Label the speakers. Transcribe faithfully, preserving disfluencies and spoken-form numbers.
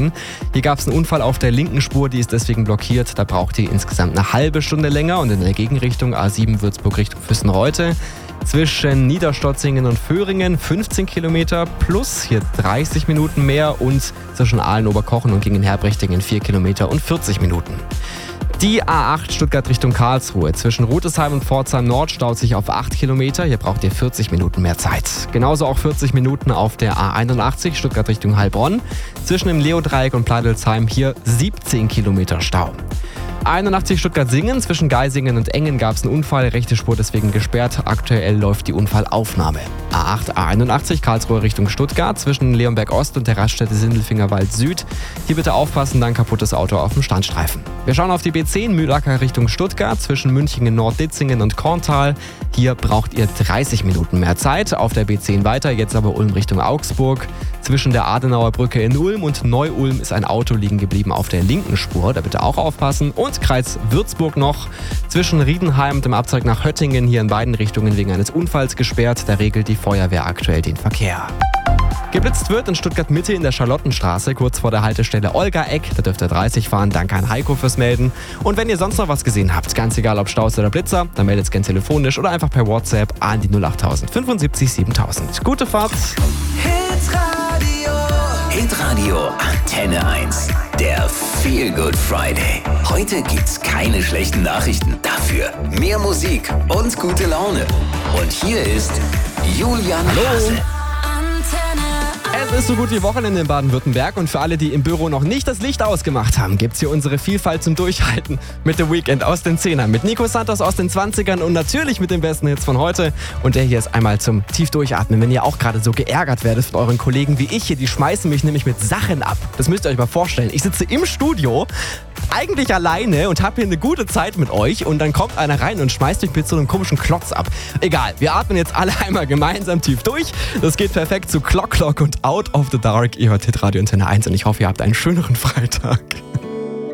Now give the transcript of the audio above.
Speaker 1: München. Hier gab es einen Unfall auf der linken Spur, die ist deswegen blockiert. Da braucht ihr insgesamt eine halbe Stunde länger. Und in der Gegenrichtung A sieben Würzburg Richtung Füssen-Reute zwischen Niederstotzingen und Föhringen fünfzehn Kilometer plus hier dreißig Minuten mehr und zwischen Aalen-Oberkochen und Gingen-Herbrechtingen vier Kilometer und vierzig Minuten. Die A acht Stuttgart Richtung Karlsruhe zwischen Rutesheim und Pforzheim Nord staut sich auf acht Kilometer. Hier braucht ihr vierzig Minuten mehr Zeit. Genauso auch vierzig Minuten auf der A einundachtzig Stuttgart Richtung Heilbronn. Zwischen dem Leodreieck und Pleidelsheim hier siebzehn Kilometer Stau. einundachtzig Stuttgart-Singen, zwischen Geisingen und Engen gab es einen Unfall, rechte Spur deswegen gesperrt. Aktuell läuft die Unfallaufnahme. A acht, A einundachtzig, Karlsruhe Richtung Stuttgart, zwischen Leonberg Ost und der Raststätte Sindelfingerwald Süd. Hier bitte aufpassen, dann kaputtes Auto auf dem Standstreifen. Wir schauen auf die B zehn, Mühlacker Richtung Stuttgart, zwischen Münchingen Nord-Ditzingen und Korntal. Hier braucht ihr dreißig Minuten mehr Zeit. Auf der B zehn weiter, jetzt aber Ulm Richtung Augsburg. Zwischen der Adenauer Brücke in Ulm und Neu-Ulm ist ein Auto liegen geblieben auf der linken Spur. Da bitte auch aufpassen. Und Kreis Würzburg noch. Zwischen Riedenheim und dem Abzweig nach Höttingen hier in beiden Richtungen wegen eines Unfalls gesperrt. Da regelt die Feuerwehr aktuell den Verkehr. Geblitzt wird in Stuttgart Mitte in der Charlottenstraße, kurz vor der Haltestelle Olga-Eck. Da dürft ihr dreißig fahren. Danke an Heiko fürs Melden. Und wenn ihr sonst noch was gesehen habt, ganz egal ob Staus oder Blitzer, dann meldet es gerne telefonisch oder einfach per WhatsApp an die null acht null null fünfundsiebzig siebentausend. Gute Fahrt!
Speaker 2: Hitradio Hitradio Antenne eins. Der Feel Good Friday. Heute gibt's keine schlechten Nachrichten. Dafür mehr Musik und gute Laune. Und hier ist Julian Hase.
Speaker 1: Es ist so gut wie Wochenende in Baden-Württemberg und für alle, die im Büro noch nicht das Licht ausgemacht haben, gibt's hier unsere Vielfalt zum Durchhalten mit The Weeknd aus den Zehnern, mit Nico Santos aus den zwanzigern und natürlich mit den besten Hits von heute. Und der hier ist einmal zum tief durchatmen, wenn ihr auch gerade so geärgert werdet von euren Kollegen wie ich hier, die schmeißen mich nämlich mit Sachen ab. Das müsst ihr euch mal vorstellen. Ich sitze im Studio, eigentlich alleine und habe hier eine gute Zeit mit euch und dann kommt einer rein und schmeißt mich mit so einem komischen Klotz ab. Egal, wir atmen jetzt alle einmal gemeinsam tief durch. Das geht perfekt zu Clock Clock und Out of the Dark. Ihr hört Hitradio Antenne eins und ich hoffe, ihr habt einen schöneren Freitag.